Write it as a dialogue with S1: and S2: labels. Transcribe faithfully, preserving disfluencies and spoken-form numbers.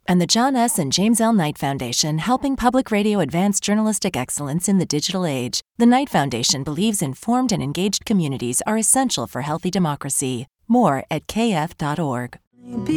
S1: And the John S. and James L. Knight Foundation, helping public radio advance journalistic excellence in the digital age. The Knight Foundation believes informed and engaged communities are essential for healthy democracy. More at k f dot org.